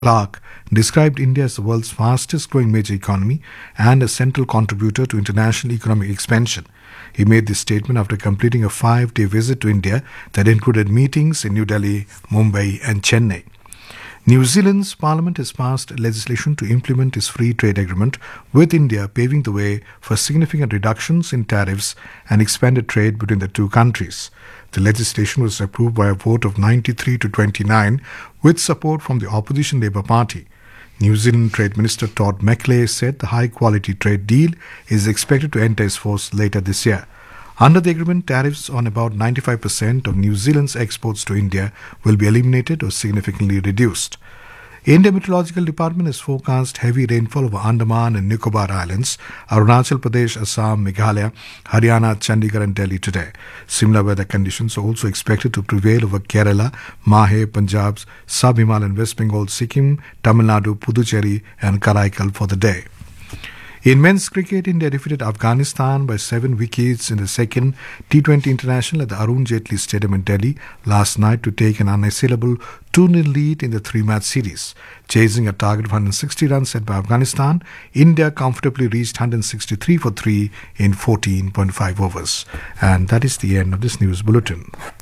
Clark described India as the world's fastest growing major economy and a central contributor to international economic expansion. He made this statement after completing a 5-day visit to India that included meetings in New Delhi, Mumbai, and Chennai. New Zealand's parliament has passed legislation to implement its free trade agreement with India, paving the way for significant reductions in tariffs and expanded trade between the two countries. The legislation was approved by a vote of 93 to 29 with support from the opposition Labour Party. New Zealand Trade Minister Todd McLay said the high-quality trade deal is expected to enter its force later this year. Under the agreement, tariffs on about 95% of New Zealand's exports to India will be eliminated or significantly reduced. India Meteorological Department has forecast heavy rainfall over Andaman and Nicobar Islands, Arunachal Pradesh, Assam, Meghalaya, Haryana, Chandigarh and Delhi today. Similar weather conditions are also expected to prevail over Kerala, Mahe, Punjab's Sub-Himalayan West Bengal, Sikkim, Tamil Nadu, Puducherry and Karaikal for the day. In men's cricket, India defeated Afghanistan by 7 wickets in the second T20 International at the Arun Jaitley Stadium in Delhi last night to take an unassailable 2-0 lead in the 3-match series. Chasing a target of 160 runs set by Afghanistan, India comfortably reached 163 for 3 in 14.5 overs. And that is the end of this news bulletin.